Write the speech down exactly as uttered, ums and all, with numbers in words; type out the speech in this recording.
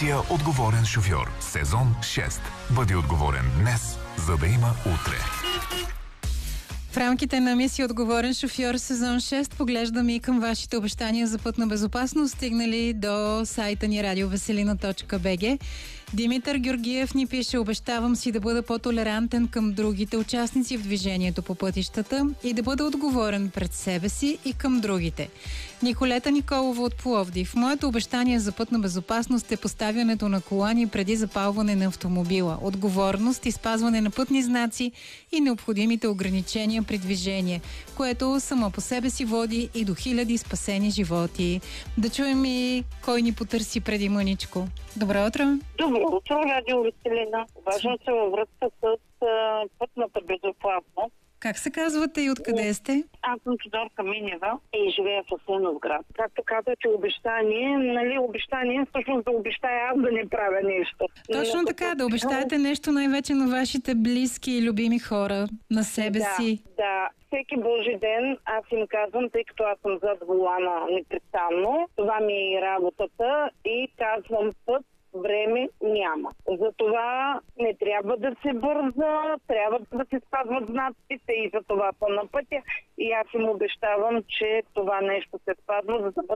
Мисия отговорен шофьор. Сезон шест. Бъди отговорен днес, за да има утре. В рамките на мисия отговорен шофьор сезон шест поглеждаме и към вашите обещания за пътна безопасност, стигнали до сайта ни радиовеселина точка би джи. Димитър Георгиев ни пише: обещавам си да бъда по-толерантен към другите участници в движението по пътищата и да бъда отговорен пред себе си и към другите. Николета Николова от Пловдив: моето обещание за пътна безопасност е поставянето на колани преди запалване на автомобила, отговорност и спазване на пътни знаци и необходимите ограничения при движение, което само по себе си води и до хиляди спасени животи. Да чуем и кой ни потърси преди мъничко. Добро утро! Добро утро, радио Веселина. Важно се във връзка с а, пътната безопасност. Как се казвате и откъде сте? Аз съм Тодорка Минева и живея в Асеновград. Както казвате, обещание, нали, обещание, всъщност да обещая аз да не правя нещо. Точно Но, така, да обещаете нещо най-вече на вашите близки и любими хора, на себе да, си. Да, всеки Божи ден аз им казвам, тъй като аз съм зад волана непрестанно, това ми е и работата, и казвам: път, време няма. Затова не трябва да се бърза, трябва да се спазват знаците и за това са на пътя. И аз им обещавам, че това нещо се спазва, за да бъдат